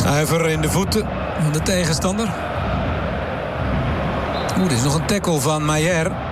Huiver in de voeten van de tegenstander. Dit is nog een tackle van Maier.